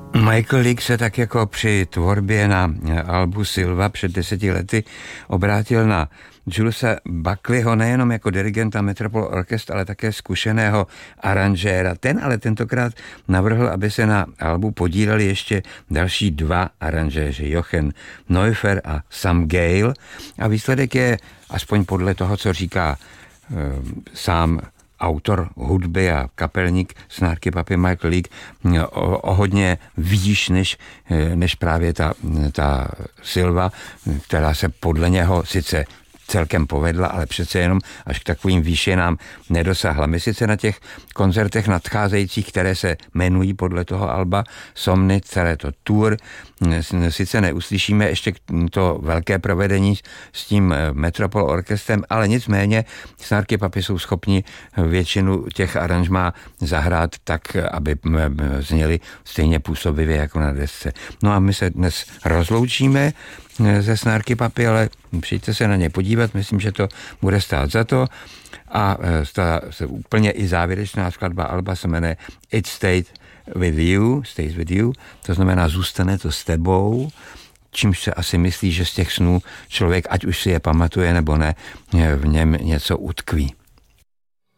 Michael Leake se tak jako při tvorbě na albu Silva před 10 lety obrátil na Julesa Buckleyho nejenom jako dirigenta Metropole Orchestra, ale také zkušeného aranžéra. Ten ale tentokrát navrhl, aby se na albu podíleli ještě další dva aranžéři, Jochen Neuffer a Sam Gale. A výsledek je, aspoň podle toho, co říká sám autor hudby a kapelník Snarky Puppy Michael Leake, o hodně výš než právě ta Silva, která se podle něho sice celkem povedla, ale přece jenom až k takovým výšinám nedosáhla. My sice na těch koncertech nadcházejících, které se jmenují podle toho alba Somny, celé to tour, sice neuslyšíme ještě to velké provedení s tím Metropole Orchestrem, ale nicméně Snarky Puppy jsou schopni většinu těch aranžmá zahrát tak, aby zněly stejně působivě jako na desce. No a my se dnes rozloučíme ze Snarky Puppy, ale přijďte se na ně podívat, myslím, že to bude stát za to. A ta úplně i závěrečná skladba alba se jmenuje It Stays with You, to znamená zůstane to s tebou, čímž se asi myslí, že z těch snů člověk, ať už si je pamatuje nebo ne, v něm něco utkví.